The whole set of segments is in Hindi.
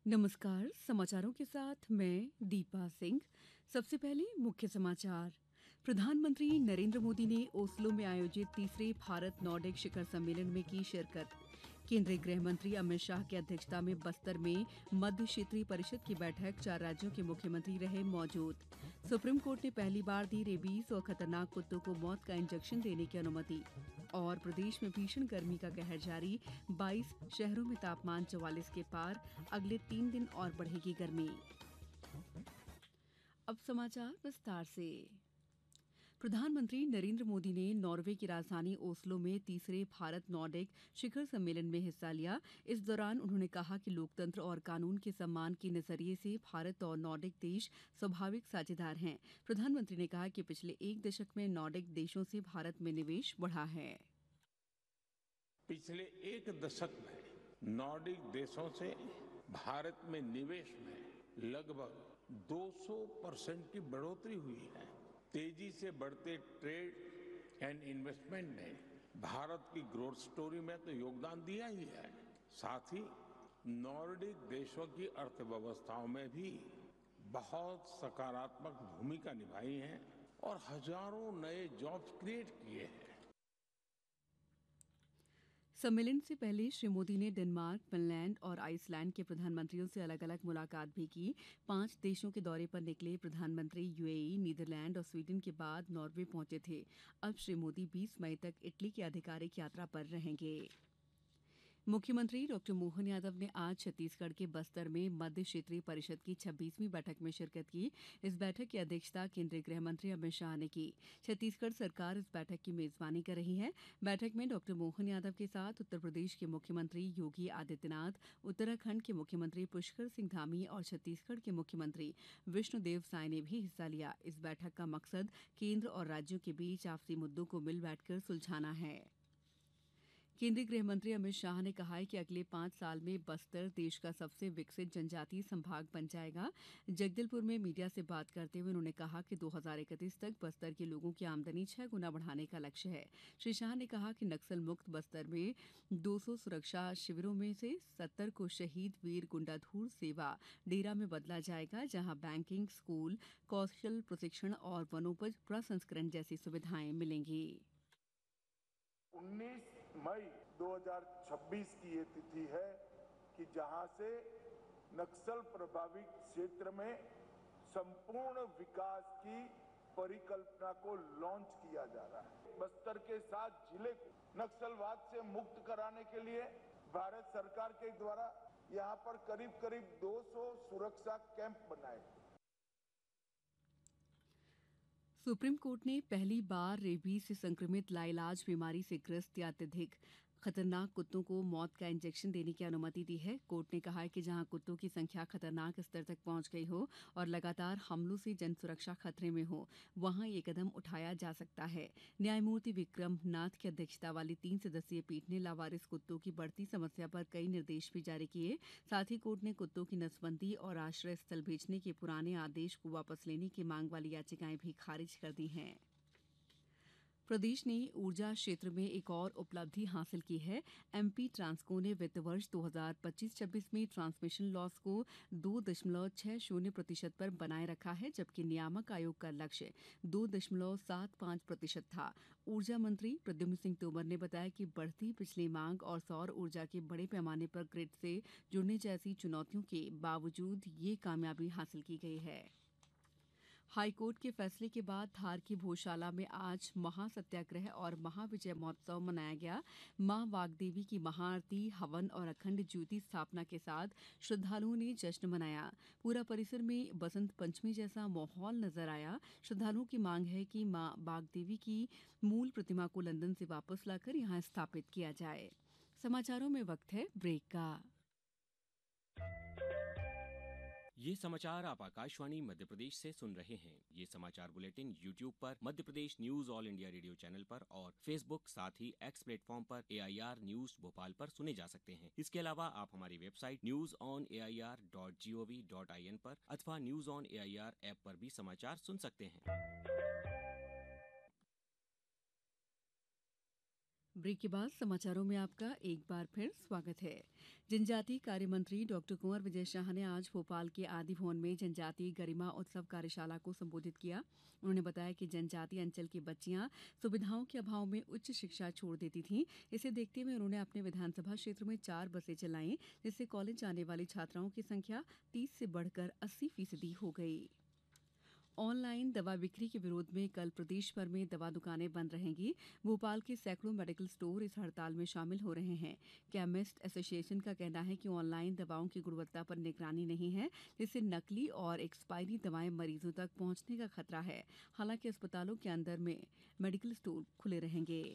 नमस्कार, समाचारों के साथ मैं दीपा सिंह। सबसे पहले मुख्य समाचार। प्रधानमंत्री नरेंद्र मोदी ने ओस्लो में आयोजित तीसरे भारत नॉर्डिक शिखर सम्मेलन में की शिरकत। केंद्रीय गृह मंत्री अमित शाह की अध्यक्षता में बस्तर में मध्य क्षेत्रीय परिषद की बैठक, 4 राज्यों के मुख्यमंत्री रहे मौजूद। सुप्रीम कोर्ट ने पहली बार दी रेबीज और खतरनाक कुत्तों को मौत का इंजेक्शन देने की अनुमति। और प्रदेश में भीषण गर्मी का कहर जारी, 22 शहरों में तापमान 44 के पार। अगले 3 दिन और बढ़ेगी गर्मी। अब समाचार विस्तार से। प्रधानमंत्री नरेंद्र मोदी ने नॉर्वे की राजधानी ओस्लो में तीसरे भारत नॉर्डिक शिखर सम्मेलन में हिस्सा लिया। इस दौरान उन्होंने कहा कि लोकतंत्र और कानून के सम्मान के नजरिए से भारत और नॉर्डिक देश स्वाभाविक साझेदार हैं। प्रधानमंत्री ने कहा कि पिछले 1 दशक में नॉर्डिक देशों से भारत में निवेश बढ़ा है। पिछले 1 दशक में नॉर्डिक देशों से भारत में निवेश में लगभग 200% की बढ़ोतरी हुई है। तेजी से बढ़ते ट्रेड एंड इन्वेस्टमेंट ने भारत की ग्रोथ स्टोरी में तो योगदान दिया ही है, साथ ही नॉर्डिक देशों की अर्थव्यवस्थाओं में भी बहुत सकारात्मक भूमिका निभाई है और हजारों नए जॉब्स क्रिएट किए हैं। सम्मेलन से पहले श्री मोदी ने डेनमार्क, फिनलैंड और आइसलैंड के प्रधानमंत्रियों से अलग अलग मुलाकात भी की। 5 देशों के दौरे पर निकले प्रधानमंत्री यूएई, नीदरलैंड और स्वीडन के बाद नॉर्वे पहुंचे थे। अब श्री मोदी 20 मई तक इटली की आधिकारिक यात्रा पर रहेंगे। मुख्यमंत्री डॉ मोहन यादव ने आज छत्तीसगढ़ के बस्तर में मध्य क्षेत्रीय परिषद की 26वीं बैठक में शिरकत की। इस बैठक की अध्यक्षता केंद्रीय गृह मंत्री अमित शाह ने की। छत्तीसगढ़ सरकार इस बैठक की मेजबानी कर रही है। बैठक में डॉ मोहन यादव के साथ उत्तर प्रदेश के मुख्यमंत्री योगी आदित्यनाथ, उत्तराखंड के मुख्यमंत्री पुष्कर सिंह धामी और छत्तीसगढ़ के मुख्यमंत्री विष्णुदेव साय ने भी हिस्सा लिया। इस बैठक का मकसद केंद्र और राज्यों के बीच आपसी मुद्दों को मिल बैठकर सुलझाना है। केंद्रीय गृह मंत्री अमित शाह ने कहा है कि अगले 5 साल में बस्तर देश का सबसे विकसित जनजातीय संभाग बन जाएगा। जगदलपुर में मीडिया से बात करते हुए उन्होंने कहा कि 2031 तक बस्तर के लोगों की आमदनी 6 गुना बढ़ाने का लक्ष्य है। श्री शाह ने कहा कि नक्सल मुक्त बस्तर में 200 सुरक्षा शिविरों में से 70 को शहीद वीर गुंडाधुर सेवा डेरा में बदला जाएगा, जहां बैंकिंग, स्कूल, कौशल प्रशिक्षण और वनोपज प्रसंस्करण जैसी सुविधाएं मिलेंगी। 19 मई 2026 की ये तिथि है कि जहां से नक्सल प्रभावित क्षेत्र में संपूर्ण विकास की परिकल्पना को लॉन्च किया जा रहा है। बस्तर के 7 जिले को नक्सलवाद से मुक्त कराने के लिए भारत सरकार के द्वारा यहां पर करीब करीब 200 सुरक्षा कैंप बनाए। सुप्रीम कोर्ट ने पहली बार रेबीज से संक्रमित लाइलाज बीमारी से ग्रस्त या अत्यधिक खतरनाक कुत्तों को मौत का इंजेक्शन देने की अनुमति दी है। कोर्ट ने कहा है कि जहां कुत्तों की संख्या खतरनाक स्तर तक पहुंच गई हो और लगातार हमलों से जन सुरक्षा खतरे में हो, वहां ये कदम उठाया जा सकता है। न्यायमूर्ति विक्रम नाथ की अध्यक्षता वाली 3 सदस्यीय पीठ ने लावारिस कुत्तों की बढ़ती समस्या पर कई निर्देश भी जारी किए। साथ ही कोर्ट ने कुत्तों की नसबंदी और आश्रय स्थल भेजने के पुराने आदेश को वापस लेने की मांग वाली याचिकाएं भी खारिज कर दी हैं। प्रदेश ने ऊर्जा क्षेत्र में एक और उपलब्धि हासिल की है। एमपी ट्रांसको ने वित्त वर्ष 2025-26 में ट्रांसमिशन लॉस को 2.60% पर बनाए रखा है, जबकि नियामक आयोग का लक्ष्य 2.75% था। ऊर्जा मंत्री प्रद्युम्न सिंह तोमर ने बताया कि बढ़ती बिजली मांग और सौर ऊर्जा के बड़े पैमाने पर ग्रिड से जुड़ने जैसी चुनौतियों के बावजूद ये कामयाबी हासिल की गई है। हाईकोर्ट के फैसले के बाद धार की भोजशाला में आज महासत्याग्रह और महाविजय महोत्सव मनाया गया। मां वाग्देवी की महाआरती, हवन और अखंड ज्योति स्थापना के साथ श्रद्धालुओं ने जश्न मनाया। पूरा परिसर में बसंत पंचमी जैसा माहौल नजर आया। श्रद्धालुओं की मांग है कि मां वाग्देवी की मूल प्रतिमा को लंदन से वापस लाकर यहां स्थापित किया जाए। समाचारों में वक्त है ब्रेक का। ये समाचार आप आकाशवाणी मध्य प्रदेश से सुन रहे हैं। ये समाचार बुलेटिन YouTube पर, Madhya Pradesh news all India radio channel पर और फेसबुक साथ ही एक्स प्लेटफॉर्म पर AIR न्यूज भोपाल पर सुने जा सकते हैं। इसके अलावा आप हमारी वेबसाइट newsonair.gov.in पर अथवा न्यूज ऑन AIR ऐप पर भी समाचार सुन सकते हैं। ब्रेक के बाद समाचारों में आपका एक बार फिर स्वागत है। जनजातीय कार्य मंत्री डॉक्टर कुंवर विजय शाह ने आज भोपाल के आदि भवन में जनजातीय गरिमा उत्सव कार्यशाला को संबोधित किया। उन्होंने बताया कि जनजातीय अंचल की बच्चियां सुविधाओं के अभाव में उच्च शिक्षा छोड़ देती थीं। इसे देखते हुए उन्होंने अपने विधानसभा क्षेत्र में 4 बसें चलाईं, जिससे कॉलेज जाने वाली छात्राओं की संख्या 30 से बढ़कर 80% हो गई। ऑनलाइन दवा बिक्री के विरोध में कल प्रदेश भर में दवा दुकानें बंद रहेंगी। भोपाल के सैकड़ों मेडिकल स्टोर इस हड़ताल में शामिल हो रहे हैं। केमिस्ट एसोसिएशन का कहना है कि ऑनलाइन दवाओं की गुणवत्ता पर निगरानी नहीं है, जिससे नकली और एक्सपायरी दवाएं मरीजों तक पहुंचने का खतरा है। हालांकि अस्पतालों के अंदर में मेडिकल स्टोर खुले रहेंगे।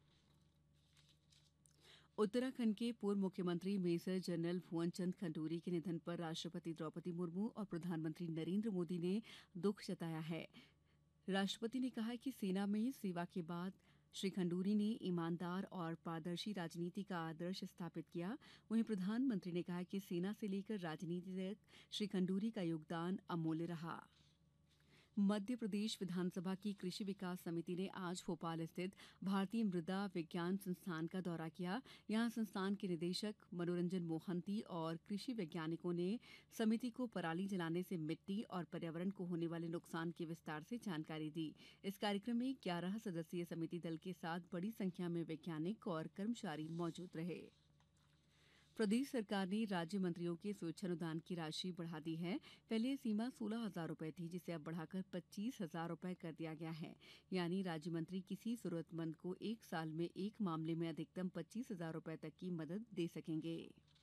उत्तराखंड के पूर्व मुख्यमंत्री मेजर जनरल भुवन चंद खंडूरी के निधन पर राष्ट्रपति द्रौपदी मुर्मू और प्रधानमंत्री नरेंद्र मोदी ने दुख जताया है। राष्ट्रपति ने कहा कि सेना में सेवा के बाद श्री खंडूरी ने ईमानदार और पारदर्शी राजनीति का आदर्श स्थापित किया। वहीं प्रधानमंत्री ने कहा कि सेना से लेकर राजनीति तक श्री खंडूरी का योगदान अमूल्य रहा। मध्य प्रदेश विधानसभा की कृषि विकास समिति ने आज भोपाल स्थित भारतीय मृदा विज्ञान संस्थान का दौरा किया। यहां संस्थान के निदेशक मनोरंजन मोहंती और कृषि वैज्ञानिकों ने समिति को पराली जलाने से मिट्टी और पर्यावरण को होने वाले नुकसान की विस्तार से जानकारी दी। इस कार्यक्रम में 11 सदस्यीय समिति दल के साथ बड़ी संख्या में वैज्ञानिक और कर्मचारी मौजूद रहे। प्रदेश सरकार ने राज्य मंत्रियों के स्वेच्छानुदान की राशि बढ़ा दी है। पहले यह सीमा 16,000 रुपए थी, जिसे अब बढ़ाकर 25,000 रुपए कर दिया गया है। यानी राज्य मंत्री किसी जरूरतमंद को एक साल में एक मामले में अधिकतम 25,000 रुपए तक की मदद दे सकेंगे।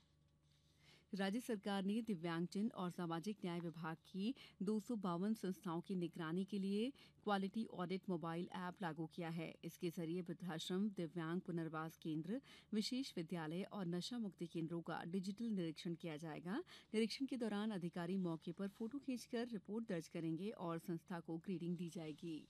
राज्य सरकार ने दिव्यांगजन और सामाजिक न्याय विभाग की 252 संस्थाओं की निगरानी के लिए क्वालिटी ऑडिट मोबाइल ऐप लागू किया है। इसके जरिए वृद्धाश्रम, दिव्यांग पुनर्वास केंद्र, विशेष विद्यालय और नशा मुक्ति केंद्रों का डिजिटल निरीक्षण किया जाएगा। निरीक्षण के दौरान अधिकारी मौके पर फोटो खींचकर रिपोर्ट दर्ज करेंगे और संस्था को ग्रेडिंग दी जाएगी।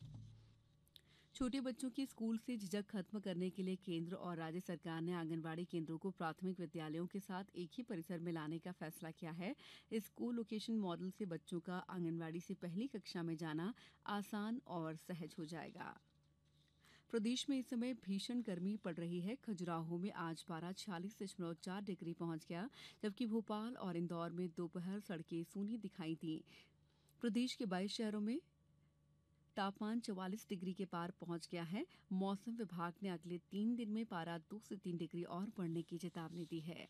छोटे बच्चों की स्कूल से झिझक खत्म करने के लिए केंद्र और राज्य सरकार ने आंगनबाड़ी केंद्रों को प्राथमिक विद्यालयों के साथ एक ही परिसर में लाने का फैसला किया है। इस को लोकेशन मॉडल से बच्चों का आंगनबाड़ी से पहली कक्षा में जाना आसान और सहज हो जाएगा। प्रदेश में इस समय भीषण गर्मी पड़ रही है। खजुराहो में आज पारा 46.4 डिग्री पहुंच गया, जबकि भोपाल और इंदौर में दोपहर सड़कें सूनी दिखाई दी। प्रदेश के 22 शहरों में तापमान 44 डिग्री के पार पहुंच गया है। मौसम विभाग ने अगले 3 दिन में पारा 2 से 3 डिग्री और बढ़ने की चेतावनी दी है।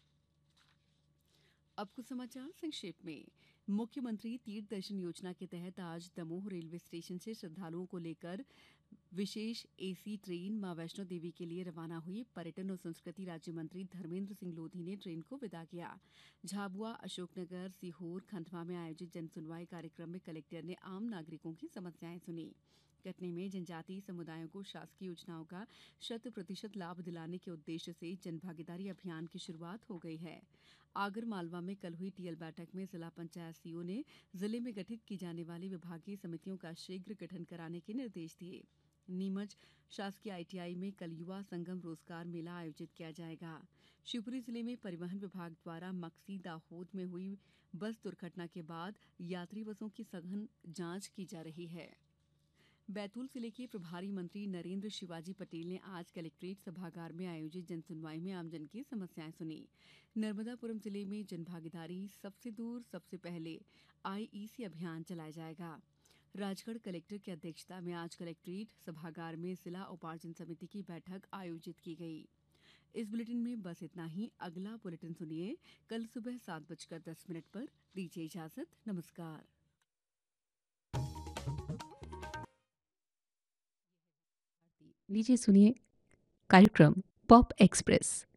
अब कुछ समाचार संक्षेप में। मुख्यमंत्री तीर्थ दर्शन योजना के तहत आज दमोह रेलवे स्टेशन से श्रद्धालुओं को लेकर विशेष एसी ट्रेन मां वैष्णो देवी के लिए रवाना हुई। पर्यटन और संस्कृति राज्य मंत्री धर्मेंद्र सिंह लोधी ने ट्रेन को विदा किया। झाबुआ, अशोकनगर, सीहोर, खंडवा में आयोजित जनसुनवाई कार्यक्रम में कलेक्टर ने आम नागरिकों की समस्याएं सुनी। कटनी में जनजातीय समुदायों को शासकीय योजनाओं का 100% लाभ दिलाने के उद्देश्य से जनभागीदारी अभियान की शुरुआत हो गई है। आगर मालवा में कल हुई टीएल बैठक में जिला पंचायत सीओ ने जिले में गठित की जाने वाली विभागीय समितियों का शीघ्र गठन कराने के निर्देश दिए। नीमच शासकीय आईटीआई में कल युवा संगम रोजगार मेला आयोजित किया जाएगा। शिवपुरी जिले में परिवहन विभाग द्वारा मक्सी दाहोद में हुई बस दुर्घटना के बाद यात्री बसों की सघन जांच की जा रही है। बैतूल जिले के प्रभारी मंत्री नरेंद्र शिवाजी पटेल ने आज कलेक्ट्रेट सभागार में आयोजित जनसुनवाई में आमजन की समस्याएं सुनी। नर्मदापुरम जिले में जनभागीदारी सबसे दूर सबसे पहले आईईसी अभियान चलाया जाएगा। राजगढ़ कलेक्टर की अध्यक्षता में आज कलेक्ट्रेट सभागार में जिला उपार्जन समिति की बैठक आयोजित की गई। इस बुलेटिन में बस इतना ही। अगला बुलेटिन सुनिए कल सुबह 7:10 पर। दीजिए इजाजत। नमस्कार। लीजिए सुनिए कार्यक्रम पॉप एक्सप्रेस।